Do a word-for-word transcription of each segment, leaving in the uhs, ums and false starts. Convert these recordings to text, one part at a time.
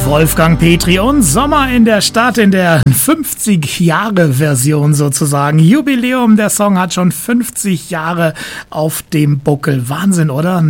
Wolfgang Petri und Sommer in der Stadt in der fünfzig-Jahre-Version sozusagen. Jubiläum, der Song hat schon fünfzig Jahre auf dem Buckel. Wahnsinn, oder?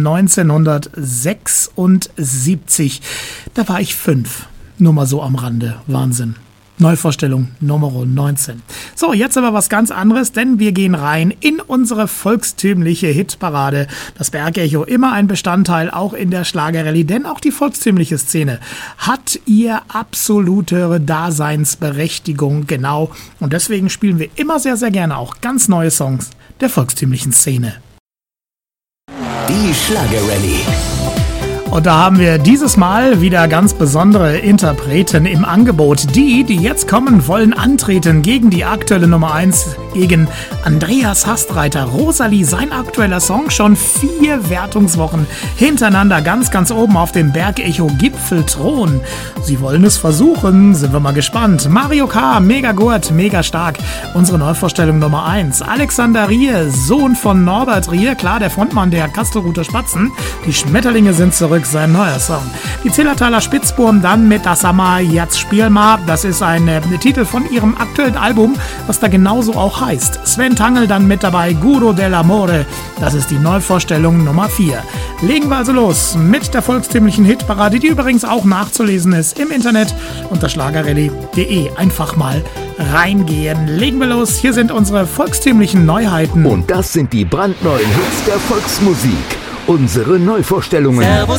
neunzehnhundertsechsundsiebzig. Da war ich fünf. Nur mal so am Rande. Wahnsinn. Neuvorstellung Nummer neunzehn. So, jetzt aber was ganz anderes, denn wir gehen rein in unsere volkstümliche Hitparade. Das Bergecho, immer ein Bestandteil, auch in der Schlagerrallye, denn auch die volkstümliche Szene hat ihr absolute Daseinsberechtigung, genau. Und deswegen spielen wir immer sehr, sehr gerne auch ganz neue Songs der volkstümlichen Szene. Die Schlagerrallye. Und da haben wir dieses Mal wieder ganz besondere Interpreten im Angebot. Die, die jetzt kommen, wollen antreten gegen die aktuelle Nummer eins, gegen Andreas Hastreiter. Rosalie, sein aktueller Song, schon vier Wertungswochen hintereinander ganz, ganz oben auf dem Bergecho-Gipfelthron. Sie wollen es versuchen, sind wir mal gespannt. Mario K., mega gut, mega stark. Unsere Neuvorstellung Nummer eins. Alexander Rier, Sohn von Norbert Rier, klar, der Frontmann der Kastelruther Spatzen. Die Schmetterlinge sind zurück. Sein neuer Song. Die Zillertaler Spitzburm dann mit Das Sommer, jetzt spiel mal. Das ist ein äh, Titel von ihrem aktuellen Album, was da genauso auch heißt. Sven Tangl dann mit dabei, Guro dell'Amore. Das ist die Neuvorstellung Nummer vier. Legen wir also los mit der volkstümlichen Hitparade, die übrigens auch nachzulesen ist im Internet unter schlagerrallye punkt de. Einfach mal reingehen. Legen wir los. Hier sind unsere volkstümlichen Neuheiten. Und das sind die brandneuen Hits der Volksmusik. Unsere Neuvorstellungen. Servus